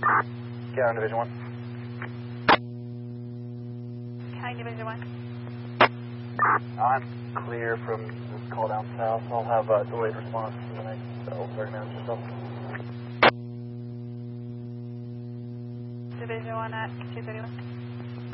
Get on Division 1. County Division 1. I'm clear from this call down south. I'll have a delayed response in the next 30 minutes or so. Division 1 at 231.